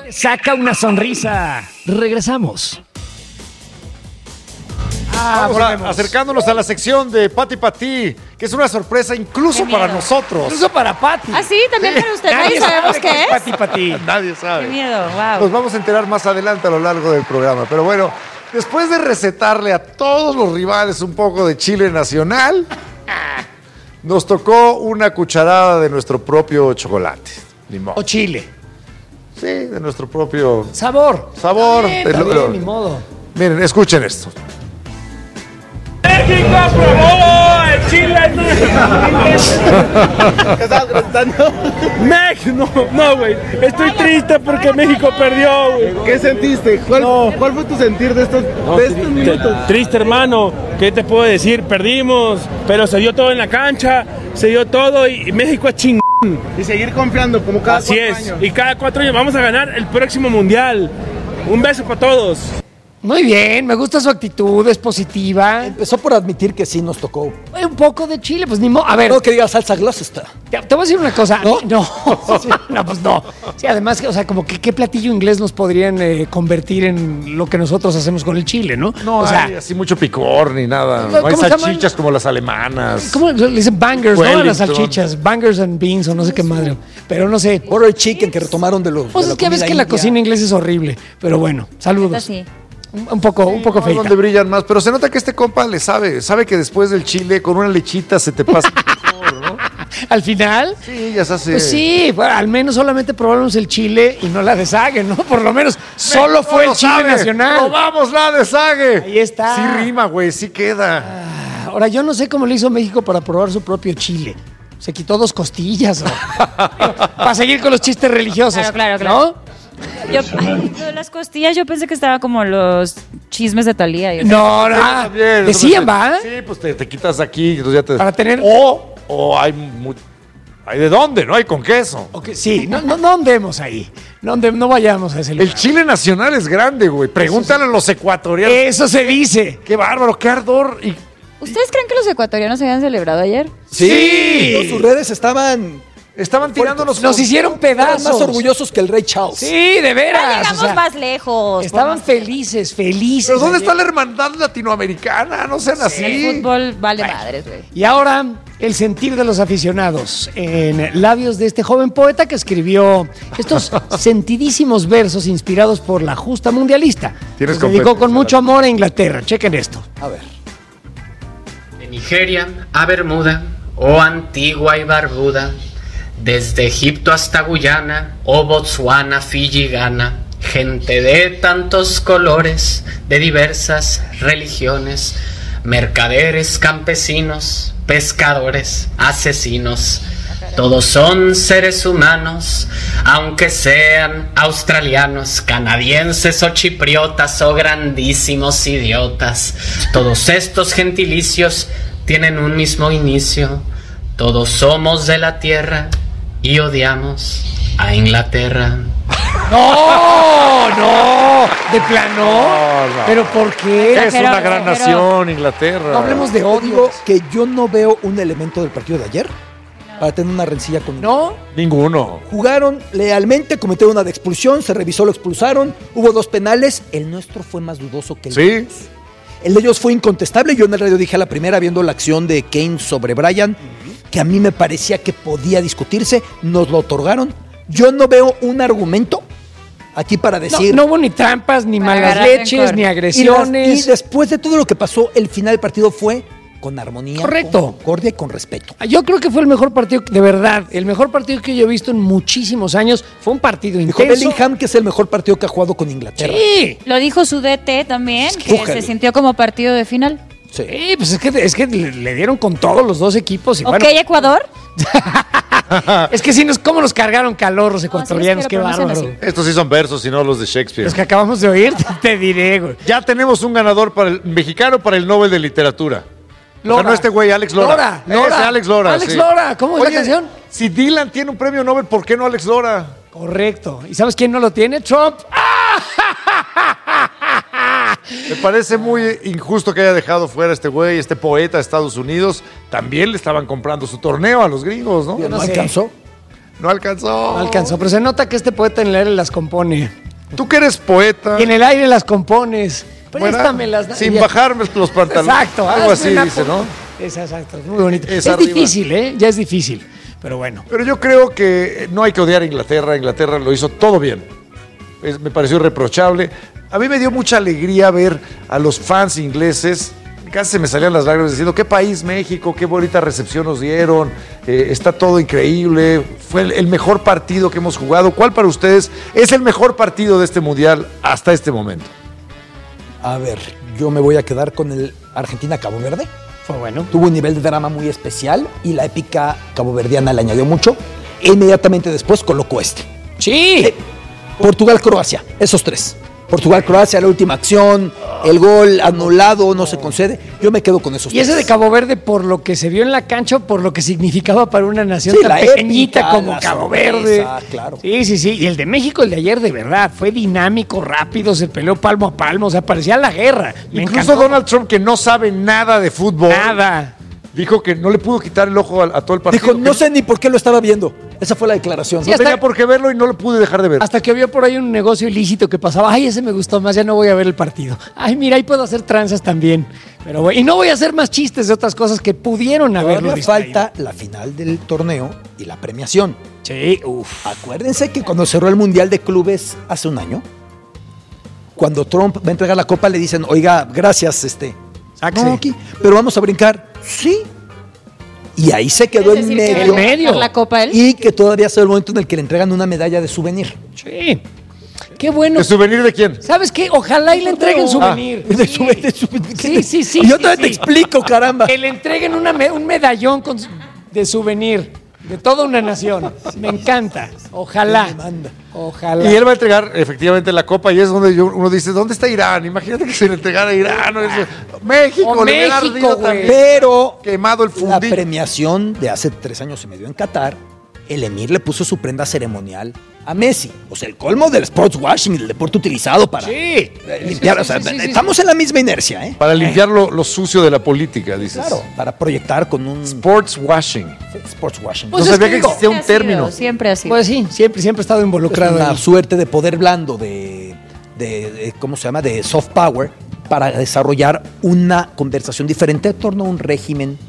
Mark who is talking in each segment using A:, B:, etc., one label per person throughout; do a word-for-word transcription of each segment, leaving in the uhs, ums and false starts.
A: saca una sonrisa. Regresamos.
B: Ah, Vamos a, acercándonos a la sección de Pati Pati, que es una sorpresa incluso para nosotros.
A: Incluso para Pati.
C: Ah, sí, también para usted. Nadie sabemos qué es.
A: Pati Pati.
B: Nadie sabe.
C: Qué miedo, wow.
B: Nos vamos a enterar más adelante a lo largo del programa. Pero bueno, después de recetarle a todos los rivales un poco de chile nacional, nos tocó una cucharada de nuestro propio chocolate. Limón.
A: O chile.
B: Sí, de nuestro propio
A: Sabor.
B: sabor.
A: Está bien,
B: de
A: está
B: lo-
A: bien,
B: lo-
A: ni modo.
B: Miren, escuchen esto.
D: México aprobó el Chile.
E: ¿Qué estabas gritando?
D: México, no, no, güey. Estoy triste porque México perdió, güey.
E: ¿Qué sentiste? ¿Cuál, ¿Cuál fue tu sentir de estos, de estos minutos?
D: Triste, hermano. ¿Qué te puedo decir? Perdimos, pero se dio todo en la cancha, se dio todo y México es chingón.
E: Y seguir confiando como cada
D: Así
E: cuatro
D: es.
E: años.
D: Y cada cuatro años vamos a ganar el próximo mundial. Un beso para todos.
A: Muy bien, me gusta su actitud, es positiva.
F: Empezó por admitir que sí nos tocó.
A: Un poco de chile, pues ni modo. A ver,
F: No que diga salsa Gloucester.
A: te, te voy a decir una cosa.
F: ¿No?
A: No, sí, no, pues no. Sí, además, o sea, como que qué platillo inglés nos podrían eh, convertir en lo que nosotros hacemos con el chile, ¿no?
B: No
A: o sea,
B: hay así mucho picor ni nada.
A: ¿cómo
B: No hay
A: se llaman?
B: salchichas como las alemanas.
A: ¿cómo le dicen bangers, no? A las
B: Wellington.
A: salchichas, bangers and beans o no sé qué madre. Pero no sé.
F: Butter chicken que retomaron de los.
A: Pues
F: de
A: es que ves
F: comida
A: que la
F: india.
A: cocina inglesa es horrible. Pero bueno, saludos.
C: Así.
A: Un, un poco, un poco
B: No,
A: feita.
B: donde brillan más, pero se nota que este compa le sabe, sabe que después del chile con una lechita se te pasa mejor, ¿no?
A: Al final,
B: Sí, ya se hace.
A: pues sí, bueno, al menos solamente probamos el chile y no la deshague, ¿no? Por lo menos solo fue el chile nacional.
B: Probamos la de Sague.
A: Ahí está.
B: Sí rima, güey, sí queda.
A: Ahora, yo no sé cómo le hizo México para probar su propio chile. ¿Se quitó dos costillas? ¿O? Para seguir con los chistes religiosos.
C: Claro, claro, claro.
A: ¿No?
C: Yo, ay, lo de las costillas, yo pensé que estaba como los chismes de Talía. Yo-
A: No, no.
B: Ah, también,
A: Decían,
B: entonces,
A: ¿va?
B: Sí, pues te, te quitas aquí, entonces ya te.
A: Para tener-
B: O, o hay mu- hay de dónde, ¿no? Hay con queso.
A: Ok, sí, no, no, no andemos ahí. No, ande- no vayamos a ese lugar.
B: El chile nacional es grande, güey. Pregúntale a los ecuatorianos.
A: Eso se dice.
B: Qué bárbaro, qué ardor. Y
C: ¿Ustedes creen que los ecuatorianos se habían celebrado ayer?
F: Sí. Sus redes estaban.
B: estaban tirándonos.
A: Nos hicieron
F: Estaban
A: pedazos.
F: más orgullosos que el rey Charles.
A: Sí, de veras.
C: No llegamos
A: o sea,
C: más lejos.
A: Estaban
C: por más-
A: felices, felices.
B: ¿Pero dónde
A: ayer.
B: está la hermandad latinoamericana? No sean
C: El
B: así.
C: fútbol vale madres, güey.
A: Y ahora, el sentir de los aficionados en labios de este joven poeta que escribió estos sentidísimos versos inspirados por la justa mundialista.
B: Tienes
A: Los dedicó con
B: competencia,
A: mucho amor a Inglaterra. Chequen esto.
F: A ver.
G: De Nigeria a Bermuda, oh Antigua y Barbuda, desde Egipto hasta Guyana, oh Botsuana, Fiji, Ghana, gente de tantos colores, de diversas religiones, mercaderes, campesinos, pescadores, asesinos, todos son seres humanos, aunque sean australianos, canadienses o chipriotas o grandísimos idiotas. Todos estos gentilicios tienen un mismo inicio. Todos somos de la tierra y odiamos a Inglaterra.
A: ¡No! ¡No! ¿De plano?
B: No, no.
A: ¿Pero por qué?
B: Es
C: Pero-
B: una gran
C: pero-
B: nación, Inglaterra.
A: No hablemos de
F: Yo digo
A: odio.
F: que yo no veo un elemento del partido de ayer para tener una rencilla con.
A: ¿No?
B: Ninguno.
F: Jugaron lealmente, cometieron una de expulsión, se revisó, lo expulsaron, hubo dos penales, el nuestro fue más dudoso que el de
B: Sí.
F: ellos. El de ellos fue incontestable, yo en el radio dije a la primera viendo la acción de Kane sobre Bryan, que a mí me parecía que podía discutirse, nos lo otorgaron. Yo no veo un argumento aquí para
A: No,
F: decir...
A: no hubo ni trampas, ni
C: Para
A: malas
C: agarrar
A: leches,
C: rencor.
A: ni
F: y, las-
A: agresiones.
F: y después de todo lo que pasó, el final del partido fue con armonía,
A: Correcto.
F: con concordia y con respeto.
A: Yo creo que fue el mejor partido, de verdad, el mejor partido que yo he visto en muchísimos años. Fue un partido
F: Dijo
A: intenso.
F: Bellingham que es el mejor partido que ha jugado con Inglaterra.
A: Sí.
C: Lo dijo su D T también, que
F: Tuchel.
C: se sintió como partido de final.
F: Sí.
A: Sí, pues es que, es que le, le dieron con todos los dos equipos. Y
C: Ok,
A: bueno,
C: Ecuador.
A: es que sí, nos, cómo nos cargaron calor los ecuatorianos,
C: sí,
A: qué
C: pero no sean
A: bárbaro.
C: así.
B: Estos sí son versos y no los de Shakespeare.
A: Los que acabamos de oír, te, te diré, güey.
B: Ya tenemos un ganador para el mexicano para el Nobel de Literatura. O sea, no este güey, Alex Lora.
A: Lora, Lora.
B: Ese, Alex Lora.
A: Alex
B: sí.
A: Lora, ¿cómo es la
B: Oye,
A: canción?
B: Si Dylan tiene un premio Nobel, ¿por qué no Alex Lora?
A: Correcto. ¿Y sabes quién no lo tiene? Trump.
B: Me parece muy injusto que haya dejado fuera este güey, este poeta de Estados Unidos. También le estaban comprando su torneo a los gringos, ¿no?
F: No,
A: no sé.
F: alcanzó.
B: No alcanzó.
A: No alcanzó, pero se nota que este poeta en el aire las compone.
B: Tú que eres poeta.
A: Y en el aire las compones. Préstamelas.
B: Sin
A: ya.
B: bajarme los pantalones.
A: Exacto.
B: Algo así
A: una
B: dice,
A: po-
B: ¿no?
A: Es, exacto, es muy bonito.
B: Es
A: Es,
B: arriba.
A: difícil, ¿eh? Ya es difícil. Pero bueno.
B: Pero yo creo que no hay que odiar a Inglaterra. Inglaterra lo hizo todo bien. Es- me pareció irreprochable. A mí me dio mucha alegría ver a los fans ingleses. Casi se me salían las lágrimas diciendo, qué país México, qué bonita recepción nos dieron, eh, está todo increíble, fue el, el mejor partido que hemos jugado. ¿Cuál para ustedes es el mejor partido de este mundial hasta este momento?
F: A ver, yo me voy a quedar con el Argentina-Cabo Verde.
A: Fue bueno.
F: Tuvo un nivel de drama muy especial y la épica caboverdiana le añadió mucho. E inmediatamente después colocó este.
A: Sí.
F: Portugal-Croacia, esos tres. Portugal-Croacia, la última acción, el gol anulado, no se concede. Yo me quedo con esos
A: Y
F: tres.
A: ese de Cabo Verde, por lo que se vio en la cancha, por lo que significaba para una nación
F: Sí,
A: tan
F: la
A: pequeñita
F: épica,
A: como
F: la
A: Cabo
F: sorpresa,
A: Verde.
F: claro.
A: Sí, sí, sí. Y el de México, el de ayer, de verdad, fue dinámico, rápido, se peleó palmo a palmo, o sea, parecía la guerra. Me
B: Incluso
A: encantó.
B: Donald Trump, que no sabe nada de fútbol,
A: Nada.
B: dijo que no le pudo quitar el ojo a, a todo el partido.
F: Dijo,
B: que
F: no sé ni por qué lo estaba viendo. Esa fue la declaración.
A: Sí,
B: no
A: hasta-
B: tenía por qué verlo y no lo pude dejar de ver.
A: Hasta que vio por ahí un negocio ilícito que pasaba. Ay, ese me gustó más, ya no voy a ver el partido. Ay, mira, ahí puedo hacer tranzas también. Pero bueno, y no voy a hacer más chistes de otras cosas que pudieron haberlo
F: Todavía
A: distraído.
F: falta la final del torneo y la premiación.
A: Sí, uff.
F: Acuérdense que cuando cerró el Mundial de Clubes hace un año, cuando Trump va a entregar la copa, le dicen, oiga, gracias, este.
A: Sáquese.
F: No, aquí, pero vamos a brincar. Sí. Y ahí se quedó
C: ¿Quieres
F: en
C: decir que
F: medio.
C: va a
A: medio.
C: ganar la copa él?
F: Y que todavía es el momento en el que le entregan una medalla de souvenir.
A: Sí. Qué bueno.
B: ¿El souvenir de quién?
A: ¿Sabes qué? Ojalá y le entreguen souvenir.
F: De souvenir, de souvenir.
A: Sí, sí, sí.
F: Y yo
A: sí,
F: todavía
A: sí.
F: te explico, caramba.
A: Que le entreguen una me- un medallón con su- de souvenir de toda una nación. Me encanta. Ojalá.
F: Qué demanda.
A: Ojalá.
B: Y él va a entregar efectivamente la copa y es donde yo- uno dice, ¿dónde está Irán? Imagínate que se le entregara a Irán. ¿no? Es- México,
A: O
B: le hubiera
A: México,
B: ardido
A: güey.
B: también.
F: Pero
B: Quemado el
F: la
B: fundillo.
F: premiación de hace tres años y medio en Qatar, el emir le puso su prenda ceremonial a Messi. O sea, el colmo del sports washing, el deporte utilizado para
A: Sí.
F: eh, limpiar.
A: Sí,
F: o sea,
A: sí, sí, sí,
F: estamos en la misma inercia, ¿eh?
B: Para limpiar lo, lo sucio de la política, dices.
F: Claro, para proyectar con un
B: Sports washing.
F: sports washing.
A: Pues
B: no
A: es
B: sabía
A: que
B: que
A: digo,
B: existía un
C: Siempre ha sido,
B: término.
C: Siempre ha sido.
A: Pues sí, siempre, siempre he estado
F: Es
A: involucrado
F: una
A: en
F: suerte de poder blando, de, de- de- ¿cómo se llama? De soft power para desarrollar una conversación diferente en torno a un régimen,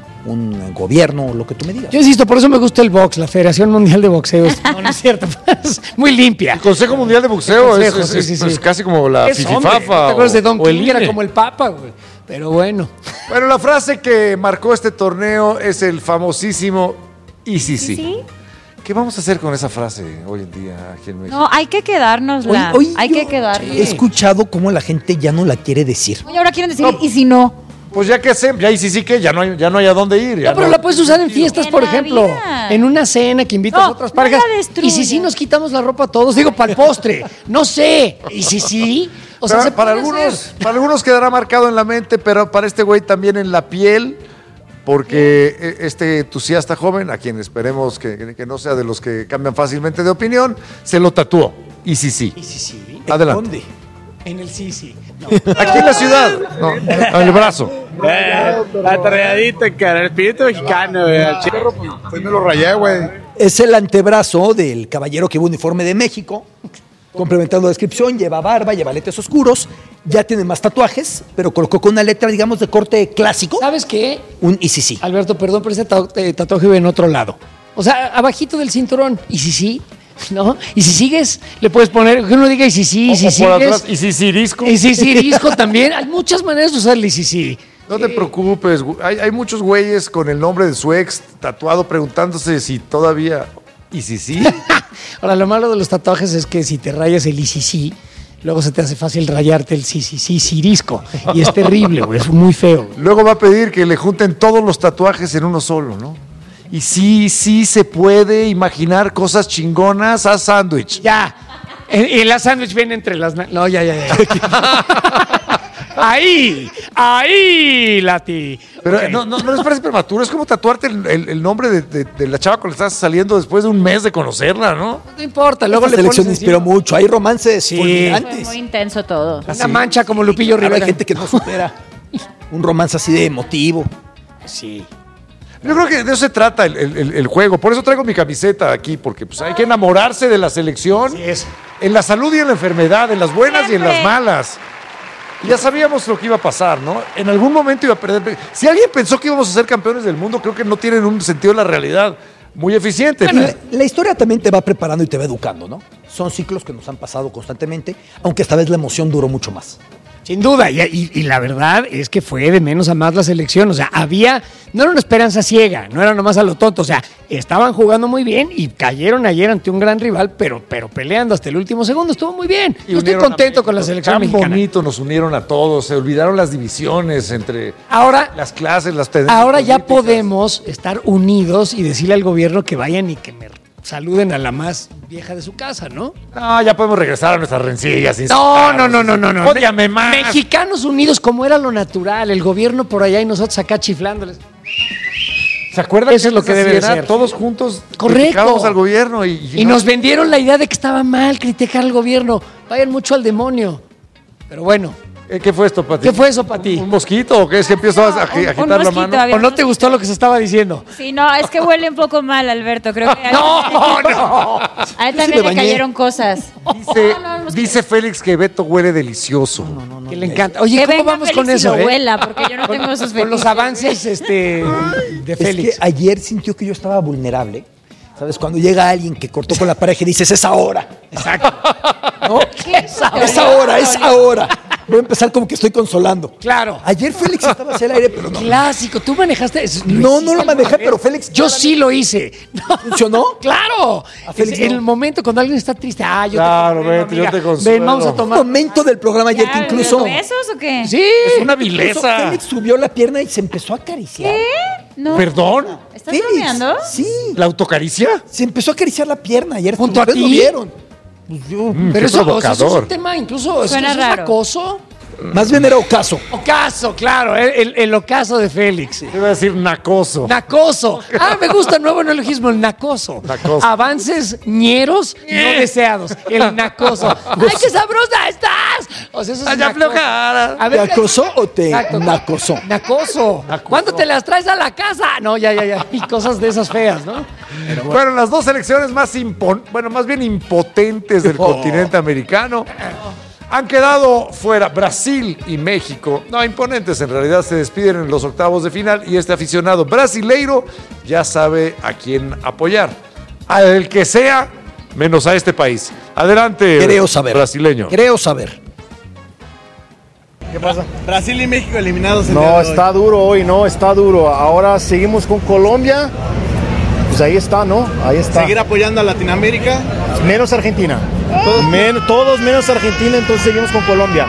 F: un gobierno, lo que tú me digas.
A: Yo insisto, por eso me gusta el box, la Federación Mundial de Boxeo. No, no es cierto. Es muy limpia.
B: El Consejo Mundial de Boxeo
A: El
B: es,
A: Consejo,
B: es-
A: sí,
B: es-
A: sí,
B: es
A: sí.
B: casi como la
A: Es hombre.
B: Fififafa.
A: ¿No ¿Te acuerdas de Don
B: o el
A: King?
B: I N E.
A: Era como el Papa, güey. Pero bueno.
B: Bueno, la frase que marcó este torneo es el famosísimo y sí, sí.
C: ¿Sí?
B: ¿Qué vamos a hacer con esa frase hoy en día aquí en México?
C: No, hay que quedárnosla.
F: Hoy- hoy
C: hay
F: yo
C: que quedarnos.
F: He escuchado cómo la gente ya no la quiere decir.
C: Oye, ahora quieren decir, ¿y si no?
B: Pues ya que hacemos, ya y sí, sí que ya no hay, ya no hay a dónde ir. ya
A: No, pero
B: no.
A: la puedes usar en fiestas,
C: En
A: por
C: la
A: ejemplo.
C: vida.
A: En una cena que invitas
C: No,
A: a otras
C: no
A: parejas.
C: la destruyas.
A: Y si sí nos quitamos la ropa todos, digo, para el postre. No sé. Y si sí. O sea,
B: Pero
A: se
B: para
A: puede
B: algunos,
A: hacer.
B: para algunos quedará marcado en la mente, pero para este güey también en la piel, porque eh, este entusiasta joven, a quien esperemos que, que- que no sea de los que cambian fácilmente de opinión, se lo tatuó. Y sí, sí.
A: Y si sí.
B: Adelante.
F: ¿Dónde?
A: En el sí, sí. No.
B: Aquí en la ciudad. No, en el brazo.
E: Atarreadito, cara, el espíritu mexicano, güey. al chile.
H: Pues me lo rayé, güey.
F: Es el antebrazo del caballero que va uniforme de México. Complementando la descripción, lleva barba, lleva lentes oscuros, ya tiene más tatuajes, pero colocó con una letra, digamos, de corte clásico,
A: ¿Sabes qué?
F: un I C C.
A: Alberto, perdón, pero ese ta- eh, tatuaje vive en otro lado. O sea, abajito del cinturón. Y si sí, ¿no? Y si sigues, le puedes poner, que uno diga y si sí, y
B: O-
A: si
B: o por
A: sigues.
B: atrás, y si cirisco.
A: Y si sí, disco también. Hay muchas maneras de usar el y si sí.
B: No te preocupes, güey. hay, hay muchos güeyes con el nombre de su ex tatuado preguntándose si todavía. Y si sí.
A: Ahora, lo malo de los tatuajes es que si te rayas el y si sí, luego se te hace fácil rayarte el sí, sí, sí, cirisco. Y es terrible, güey, es muy feo.
B: Luego va a pedir que le junten todos los tatuajes en uno solo, ¿no? Y sí, sí se puede imaginar cosas chingonas a sándwich.
A: Ya. Y la sándwich viene entre las... na- No, ya, ya, ya. Ahí, ahí, Lati.
B: Pero
A: Ok.
B: no, no, no les parece prematuro, es como tatuarte el, el- el nombre de, de- de la chava con la que estás saliendo después de un mes de conocerla, ¿no?
A: No importa, luego
F: Esta
A: le
F: selección
A: pones
F: inspiró
A: encima
F: mucho. Hay romances
A: Sí.
C: Fue
F: fulminantes.
C: muy intenso todo.
A: una mancha como Lupillo
F: Ahora
A: Rivera.
F: hay gente que no supera un romance así de emotivo.
A: Sí.
B: Yo creo que de eso se trata el, el, el juego. Por eso traigo mi camiseta aquí, porque pues, hay que enamorarse de la selección.
A: Así es.
B: En la salud y en la enfermedad, en las buenas y en las
C: Siempre.
B: malas. Y ya sabíamos lo que iba a pasar, ¿no? En algún momento iba a perder. Si alguien pensó que íbamos a ser campeones del mundo, creo que no tienen un sentido de la realidad muy eficiente.
F: Y la, la historia también te va preparando y te va educando, ¿no? Son ciclos que nos han pasado constantemente, aunque esta vez la emoción duró mucho más.
A: Sin duda, y, y- y la verdad es que fue de menos a más la selección. O sea, había, no era una esperanza ciega, no era nomás a lo tonto. O sea, estaban jugando muy bien y cayeron ayer ante un gran rival, pero, pero peleando hasta el último segundo. Estuvo muy bien.
B: Y
A: Yo estoy
B: unieron a
A: contento con la
B: México.
A: selección
B: Tan
A: mexicana.
B: bonito, nos unieron a todos, se olvidaron las divisiones entre
A: Ahora,
B: las clases, las tendencias
A: ahora ya
B: políticas.
A: podemos estar unidos y decirle al gobierno que vayan y que me saluden a la más vieja de su casa, ¿no?
B: No, ya podemos regresar a nuestras rencillas.
A: No,
B: insultarnos,
A: no, no, no, no, no.
B: Ódiame más.
A: Mexicanos unidos como era lo natural, el gobierno por allá y nosotros acá chiflándoles.
B: ¿Se acuerdan?
A: Eso es lo que
B: antes
A: debe de
B: así era?
A: ser.
B: Todos juntos
A: Correcto.
B: criticábamos al gobierno y,
A: Y nos vendieron la idea de que estaba mal criticar al gobierno. Vayan mucho al demonio. Pero bueno,
B: Eh, ¿Qué fue esto para ti?
A: ¿qué fue eso para ti?
B: ¿Un mosquito o qué? ¿Es que empiezo a, a- a
C: un- un
B: agitar la
C: mosquito,
B: mano?
C: había-
A: ¿O no te gustó lo que se estaba diciendo?
C: Sí, no, es que huele un poco mal, Alberto. Creo que a él,
A: No, no.
C: a él
F: Yo sí
C: también
F: me
C: le
F: bañé.
C: cayeron cosas.
B: Dice, dice Félix que Beto huele delicioso.
A: Que le encanta. Oye,
C: Que
A: ¿cómo
C: venga
A: vamos
C: Félix
A: con
C: y
A: eso?
C: lo
A: eh?
C: huela, porque yo no
A: Con-
C: tengo esos
A: Con los
C: fetiches.
A: avances este, de Félix.
F: Es que ayer sintió que yo estaba vulnerable. ¿Sabes? Cuando llega alguien que cortó con la pareja y dices, es ahora.
A: Exacto.
F: ¿No? Es ahora, es ahora. Voy a empezar como que estoy consolando.
A: Claro.
F: Ayer Félix estaba hacia el aire, pero no.
A: Clásico. ¿Tú manejaste eso?
F: No, no
A: hiciste
F: lo
A: alguna
F: manejé,
A: vez?
F: pero Félix
A: Yo sí lo hice. No.
F: ¿Funcionó?
A: claro.
F: A Félix
A: Es- en
F: no.
A: el momento cuando alguien está triste, ah, yo
B: Claro,
A: te comprendo,
B: vete, yo
A: amiga.
B: te consuelo.
A: Ven, vamos a
F: Un
A: tomar.
F: momento del programa ayer que
C: ¿Ya,
F: incluso.
C: ¿los besos o qué?
A: Sí.
B: Es una
F: incluso
B: vileza.
F: Félix subió la pierna y se empezó a acariciar.
C: No.
B: ¿Perdón?
C: ¿Estás
F: Félix,
C: bromeando?
F: Sí.
B: ¿La autocaricia?
F: Se empezó a acariciar la pierna ayer.
A: ¿Junto a
F: ¿Ustedes
A: ti?
F: lo vieron? Pues yo.
B: Mm,
A: Pero
B: qué
A: eso, o sea, eso es
B: provocador.
A: un tema incluso. ¿eso-
C: Suena
A: eso es
C: raro.
A: acoso?
F: Más bien era ocaso.
A: Ocaso, claro, el, el- el ocaso de Félix.
B: Te iba a decir nacoso.
A: Nacoso. Ah, me gusta el nuevo neologismo, el nacoso.
B: Nacoso.
A: Avances ñeros no deseados. El nacoso. ¡Ay, qué sabrosa estás! O sea, eso es
B: Ay, ya
A: nacoso.
B: aflojara.
A: A
F: ¿Te
A: ver,
F: acosó o te
A: Exacto.
F: nacosó?
A: Nacoso. ¿Cuándo te las traes a la casa? No, ya, ya, ya. Y cosas de esas feas, ¿no?
B: Bueno, las dos selecciones más impon bueno, más bien impotentes del
F: Oh.
B: continente americano han quedado fuera. Brasil y México, no, imponentes en realidad, se despiden en los octavos de final y este aficionado brasileiro ya sabe a quién apoyar. Al que sea, menos a este país. Adelante,
F: Creo saber.
B: brasileño.
F: Creo saber.
E: Brasil y México eliminados el día
H: No,
E: de hoy.
H: está duro hoy, no, está duro. Ahora seguimos con Colombia. Pues ahí está, ¿no? Ahí está.
E: Seguir apoyando a Latinoamérica.
H: Menos Argentina. Todos, men- todos menos Argentina, entonces seguimos con Colombia.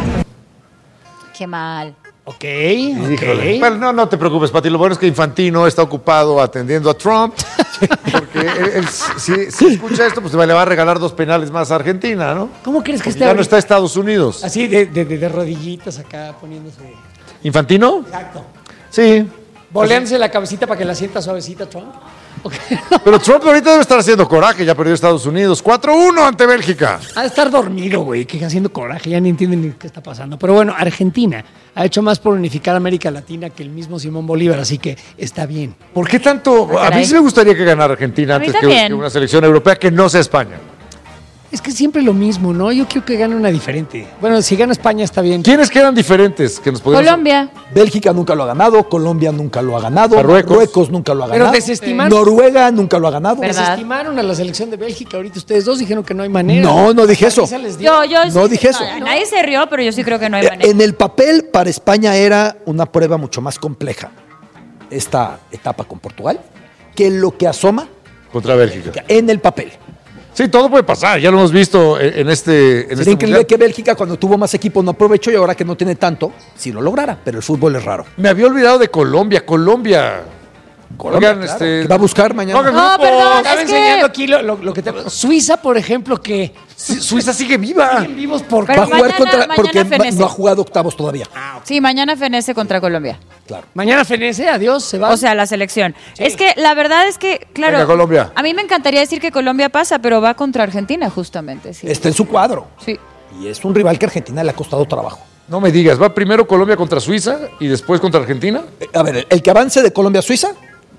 C: Qué mal.
A: Ok,
B: Híjole.
A: ok.
B: Bueno, no, no te preocupes, Pati. Lo bueno es que Infantino está ocupado atendiendo a Trump. Porque él, él, si, si escucha esto, pues le va a regalar dos penales más a Argentina, ¿no?
A: ¿Cómo crees que
B: Porque
A: esté
B: ya no
A: ahorita?
B: está Estados Unidos.
A: Así de, de, de- de rodillitas acá poniéndose.
B: ¿Infantino?
A: Exacto.
B: Sí.
A: Boleándose la cabecita para que la sienta suavecita, Trump. Ok.
B: Pero Trump ahorita debe estar haciendo coraje, ya perdió Estados Unidos. cuatro uno ante Bélgica.
A: Ha de estar dormido, güey, que haciendo coraje, ya ni entienden ni qué está pasando. Pero bueno, Argentina ha hecho más por unificar América Latina que el mismo Simón Bolívar, así que está bien.
B: ¿Por qué tanto? A mí
C: caray.
B: sí me gustaría que ganara Argentina
C: A mí
B: antes que,
C: también.
B: que una selección europea que no sea España.
A: Es que siempre lo mismo, ¿no? Yo quiero que gane una diferente. Bueno, si gana España está bien.
B: ¿Quiénes quedan diferentes? Que nos podemos...
C: Colombia.
F: Bélgica nunca lo ha ganado, Colombia nunca lo ha ganado,
B: Marruecos.
F: nunca lo ha
A: Pero
F: ganado,
A: desestimaron-
F: Noruega nunca lo ha ganado.
C: ¿Verdad?
A: Desestimaron a la selección de Bélgica ahorita. Ustedes dos dijeron que no hay manera.
F: No, no dije eso.
A: Risa les dio.
C: Yo, yo
F: No
C: sí-
F: dije eso.
C: Nadie se rió, pero yo sí creo que no hay
F: Eh,
C: manera.
F: En el papel, para España era una prueba mucho más compleja esta etapa con Portugal que lo que asoma
B: Contra Bélgica.
F: en el papel.
B: Sí, todo puede pasar. Ya lo hemos visto en en este, en
F: Sería
B: este
F: increíble
B: mundial.
F: que Bélgica, cuando tuvo más equipo, no aprovechó y ahora que no tiene tanto, si lo lograra. Pero el fútbol es raro.
B: Me había olvidado de Colombia. Colombia.
F: Colombia,
B: Oigan,
F: claro,
B: este-
F: que va a buscar mañana.
B: Hagan
C: No,
B: grupos.
C: perdón.
A: Estaba
C: Es que-
A: enseñando aquí lo, lo- lo que te... Suiza, por ejemplo, que
B: Sí, Suiza sigue viva.
A: siguen vivos por...
C: Pero
F: Va a jugar
C: mañana-
F: contra,
C: mañana
F: porque va-
C: fenece.
F: no ha jugado octavos todavía.
C: Sí, mañana fenece contra Colombia.
F: Claro.
A: Mañana fenece, adiós, se va.
C: O sea, la selección. Es que la verdad es que, claro.
B: Venga, Colombia.
C: A mí me encantaría decir que Colombia pasa, pero va contra Argentina, justamente. Sí.
F: Está en su cuadro.
C: Sí.
F: Y es un rival que a Argentina le ha costado trabajo.
B: No me digas, va primero Colombia contra Suiza y después contra Argentina.
F: Eh, A ver, el, el que avance de Colombia a Suiza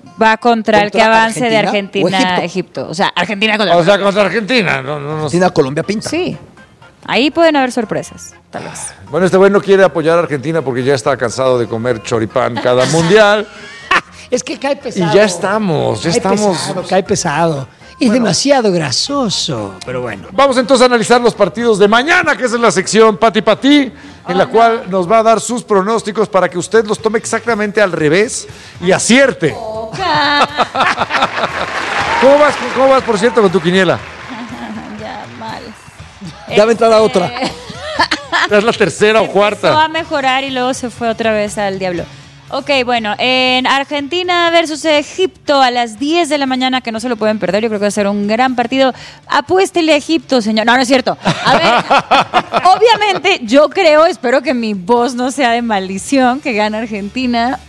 C: va contra, el que
F: ¿Contra
C: avance de
F: Argentina o
C: Argentina a
F: Egipto?
C: Egipto. O sea, Argentina contra
B: O sea, contra Argentina. No, no, no.
F: Argentina, Colombia pinta.
C: Sí. Ahí pueden haber sorpresas, tal vez.
B: Bueno, este güey no quiere apoyar a Argentina porque ya está cansado de comer choripán cada mundial.
A: Es que cae pesado.
B: Y ya estamos, ya
A: Cae
B: estamos.
A: pesado, cae pesado. Es demasiado grasoso, pero bueno.
B: Vamos entonces a analizar los partidos de mañana, que es en la sección Pati Pati, en la cual nos va a dar sus pronósticos para que usted los tome exactamente al revés y acierte. ¿Cómo vas, cómo vas, por cierto, con tu quiniela?
C: Ya, mal.
F: Ya va a entrar a otra.
B: Es la tercera o
C: Empezó a
B: cuarta.
C: mejorar y luego se fue otra vez al diablo. Ok, bueno, en Argentina versus Egipto a las diez de la mañana, que no se lo pueden perder, yo creo que va a ser un gran partido. Apuéstele a Egipto, señor. No, no es cierto. A ver, obviamente yo creo, espero que mi voz no sea de maldición, que gane Argentina.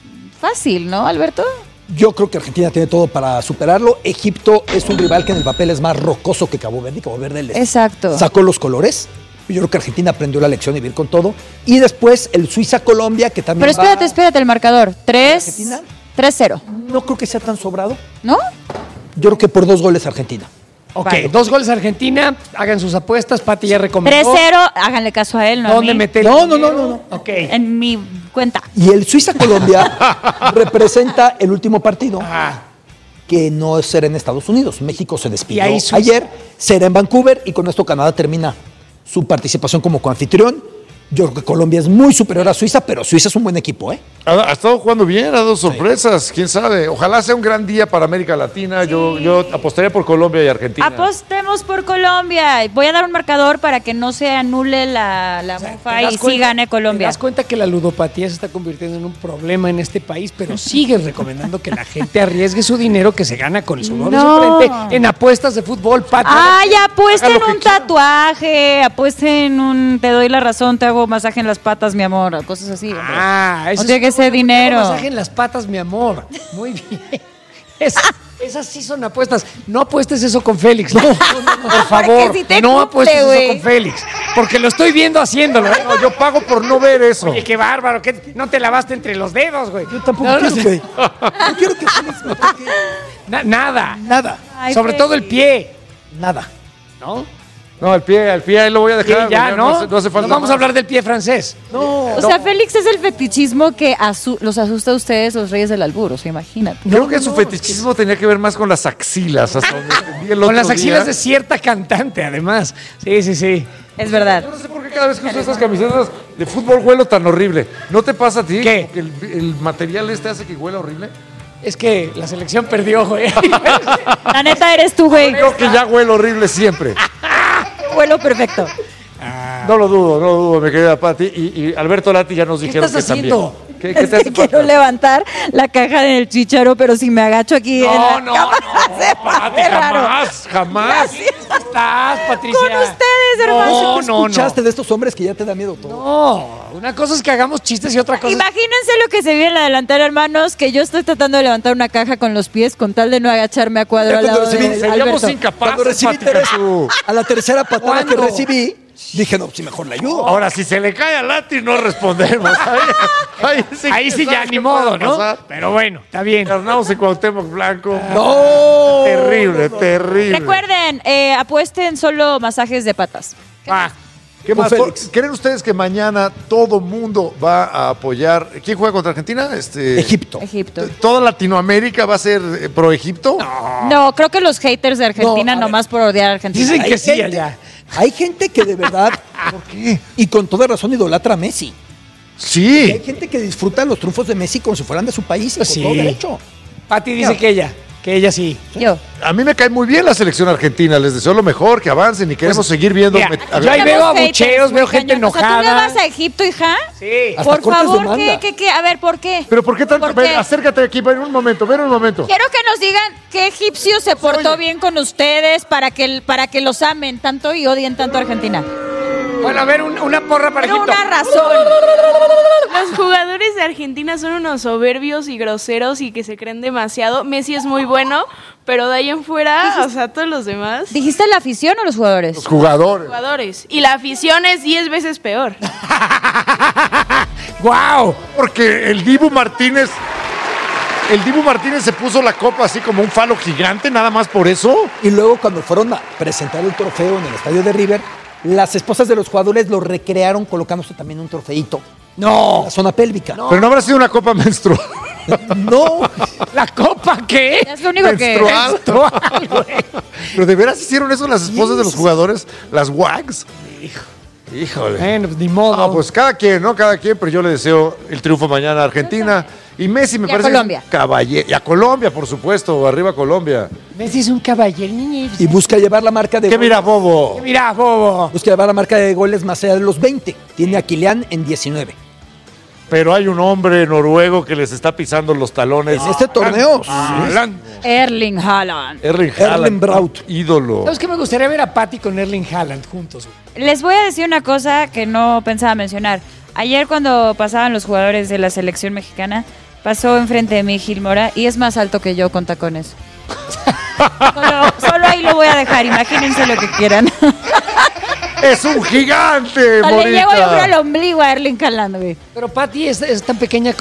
C: Fácil, ¿no, Alberto?
F: Yo creo que Argentina tiene todo para superarlo. Egipto es un rival que en el papel es más rocoso que Cabo Verde. Y Cabo Verde les
C: Exacto.
F: sacó los colores. Yo creo que Argentina aprendió la lección de vivir con todo. Y después el Suiza-Colombia, que también
C: Pero espérate,
F: va...
C: espérate, el marcador. tres
F: ¿Argentina?
C: tres cero,
F: No creo que sea tan sobrado.
C: ¿no?
F: Yo creo que por dos goles Argentina.
A: Ok,
C: Vale.
A: dos goles a Argentina. Hagan sus apuestas. Pati ya
C: tres
A: recomendó.
C: cero, háganle caso a él, ¿no? a
A: ¿Dónde
C: mí.
A: meter?
F: No, no, no, no, no.
A: Ok.
C: En mi cuenta.
F: Y el Suiza-Colombia representa el último partido
A: Ah,
F: que no será en Estados Unidos. México se despidió
A: Y ahí Suiza-
F: ayer, será en Vancouver y con esto Canadá termina su participación como coanfitrión. Yo creo que Colombia es muy superior a Suiza, pero Suiza es un buen equipo, ¿eh?
B: Ha, ha estado jugando bien, ha dado sorpresas, quién sabe. Ojalá sea un gran día para América Latina. Yo, yo apostaría por Colombia y Argentina.
C: Apostemos por Colombia. Voy a dar un marcador para que no se anule la, la mufa
A: ¿te das
C: y sí
A: cuenta-
C: gane
A: Te
C: Colombia.
A: das cuenta que la ludopatía se está convirtiendo en un problema en este país, pero sigues recomendando que la gente arriesgue su dinero que se gana con el sudor de
C: No.
A: su frente en apuestas de fútbol, Pati.
C: Ay, apuesten
B: Haga lo que
C: un tatuaje, apuesten un te doy la razón, te hago masaje en las patas, mi amor, cosas así. hombre.
A: Ah, eso
C: No tiene
A: es
C: que ser dinero.
A: Masaje en las patas, mi amor. Muy bien. Esas, esas sí son apuestas. No apuestes eso con Félix. No, no, no, no, por favor.
C: sí te
A: no
C: cumple,
A: apuestes
C: güey.
A: eso con Félix. Porque lo estoy viendo haciéndolo. ¿eh?
B: No, yo pago por no ver eso.
A: Oye, qué bárbaro. ¿qué? No te lavaste entre los dedos, güey.
F: Yo tampoco
A: No, no
F: quiero
A: sé.
F: que... No quiero que Félix me toque
A: Na- nada.
F: nada,
C: Ay,
A: Sobre
C: Félix.
A: todo el pie.
F: nada.
A: ¿No?
B: No, el pie, el pie ahí lo voy a
A: Sí,
B: dejar.
A: ya,
B: güey,
A: ¿no?
B: hace, no hace falta
A: No vamos
B: más.
A: a hablar del pie francés.
F: No,
C: O sea, Félix es el fetichismo que asu- los asusta a ustedes, los reyes del albur, o sea, imagínate.
B: Creo que su fetichismo tenía que ver más con las axilas. Hasta donde entendí el
A: Con
B: otro
A: las axilas
B: día.
A: de cierta cantante, además. Sí, sí, sí.
C: Es verdad.
B: Yo no sé por qué cada vez que uso estas camisetas de fútbol huelo tan horrible. ¿No te pasa a ti?
A: ¿Qué?
B: Como que el, el material este hace que huela horrible.
A: Es que la selección perdió, güey.
C: La neta eres tú, güey.
B: Creo que ya huelo horrible siempre.
C: Vuelo perfecto.
B: No lo dudo, no lo dudo, mi querida Pati. Y, y Alberto Lati ya nos dijeron
A: estás
B: que
A: haciendo?
B: también. ¿Qué, qué
C: Es
B: te
C: que
B: hace
C: quiero
B: falta?
C: levantar la caja del chicharo, pero si me agacho aquí en
A: No,
C: la
A: no,
C: cama,
A: no.
C: se va a
B: Pati,
C: ver raro.
B: jamás, jamás.
A: ¿Cómo estás, Patricia?
C: Con ustedes, hermano.
A: No, no,
F: escuchaste
A: no.
F: de estos hombres que ya te da miedo todo.
A: No, una cosa es que hagamos chistes y otra cosa es...
C: Imagínense lo que se viene en la delantera, hermanos, que yo estoy tratando de levantar una caja con los pies con tal de no agacharme a cuadro al
F: Cuando
C: lado de
F: recibí-
B: Seríamos
C: Alberto.
B: incapaces,
F: Cuando recibí
B: Pati,
F: Teresa,
B: Cantú.
F: a la tercera patada que
A: ¿Cuándo?
F: recibí, dije, no, si mejor le ayudo.
B: Ahora, si se le cae a Lati, no respondemos. Ahí, ahí sí,
A: Ahí sí
B: ¿sabes
A: ya,
B: qué
A: ni modo,
B: puede
A: ¿no?
B: pasar?
A: Pero bueno, está bien.
B: Carnaos y Cuauhtémoc Blanco.
F: No.
B: Terrible, terrible.
C: Recuerden, eh, apuesten solo masajes de patas.
A: Va.
B: ¿Qué
F: Con
B: más?
F: Félix.
B: ¿Creen ustedes que mañana todo mundo va a apoyar? ¿Quién juega contra Argentina? Este,
F: Egipto.
C: Egipto.
B: ¿Toda Latinoamérica va a ser eh, pro Egipto?
C: No, creo que los haters de Argentina
F: No, a ver.
C: nomás por odiar a Argentina.
A: Dicen
F: Hay
A: que sí
F: gente-
A: allá.
F: Hay gente que de verdad,
B: ¿Por qué?
F: y con toda razón, idolatra a Messi. Y
B: Sí.
F: hay gente que disfruta los triunfos de Messi como si fueran de su país y con
A: Sí.
F: todo derecho.
A: Pati dice que ella, que ella sí.
C: Yo.
B: A mí me cae muy bien la selección argentina. Les deseo lo mejor, que avancen y queremos seguir viendo.
A: mira,
B: met- a
A: yo ahí
B: ver,
A: veo
C: Tenemos haters,
A: abucheos,
C: muy
A: veo gente
C: cañón. O sea, ¿tú le
A: enojada.
C: vas a Egipto, hija?
A: Sí.
F: Hasta
C: Por
F: cortes de
C: favor,
F: manda.
C: ¿qué, qué, qué? A ver, ¿por qué?
B: Pero ¿por qué tanto?
C: ¿Por
B: Ven,
C: qué?
B: acércate aquí, ven un momento, ven un momento.
C: Quiero que nos digan qué egipcio se portó
B: oye.
C: bien con ustedes para que, para que los amen tanto y odien tanto a Argentina.
A: Bueno, a ver, un- una porra para
C: Pero
A: Egipto.
C: una razón.
I: Los jugadores de Argentina son unos soberbios y groseros y que se creen demasiado. Messi es muy bueno, pero de ahí en fuera, o sea, todos los demás
C: ¿Dijiste la afición o los jugadores?
B: Los jugadores.
I: jugadores. Y la afición es diez veces peor.
A: ¡Guau!
B: Porque el Dibu Martínez el Dibu Martínez se puso la copa así como un falo gigante, nada más por eso.
F: Y luego cuando fueron a presentar el trofeo en el estadio de River, las esposas de los jugadores lo recrearon colocándose también un trofeito.
A: No.
F: En la zona pélvica.
A: No.
B: Pero no habrá sido una copa menstrual.
F: No.
A: ¿La copa qué?
C: Es lo único que...
B: Menstrual.
A: Menstrual, güey.
B: Pero de veras hicieron eso las esposas de los jugadores, las wags. Híjole.
A: Bueno, pues ni modo.
B: Ah, pues cada quien, ¿no? Cada quien, pero yo le deseo el triunfo mañana a Argentina. Y Messi me
C: Y a
B: parece
C: Colombia.
B: que es un caballero. Y a Colombia, por supuesto, arriba Colombia.
A: Messi es un caballero, niño.
F: Y busca llevar la marca de
B: ¿Qué
F: goles.
B: mira, bobo?
A: Mira, bobo.
F: Busca llevar la marca de goles más allá de los veinte. Tiene a Kylian en diecinueve.
B: Pero hay un hombre noruego que les está pisando los talones.
F: En este torneo.
A: Haaland.
C: Erling Haaland.
B: Erling Haaland,
F: Erling Braut.
B: ídolo.
A: ¿Sabes qué? Me gustaría ver a Patty con Erling Haaland juntos, güey.
C: Les voy a decir una cosa que no pensaba mencionar. Ayer cuando pasaban los jugadores de la selección mexicana, pasó enfrente de mí Gil Mora y es más alto que yo con tacones. solo, solo ahí lo voy a dejar, imagínense lo que quieran.
B: ¡Es un gigante,
C: Le llego yo creo al
B: Morita!
C: ombligo a Erling Haaland, güey.
A: Pero Patty es, es tan pequeña